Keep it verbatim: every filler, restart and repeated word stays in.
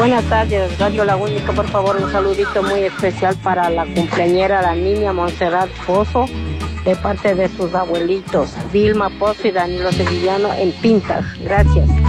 Buenas tardes, Radio La Única, por favor, un saludito muy especial para la cumpleañera, la niña Montserrat Pozo, de parte de sus abuelitos, Vilma Pozo y Danilo Sevillano en Pintas. Gracias.